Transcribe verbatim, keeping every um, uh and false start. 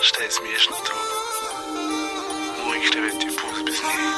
šta je smiješno to? Moj krevet je put bez nje.